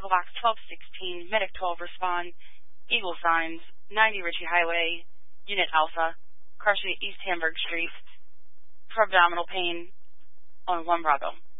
Echo Box 1216, Medic 12 respond, Eagle signs, 90 Ritchie Highway, Unit Alpha, car street East Hamburg Street, for abdominal pain on 1 Bravo.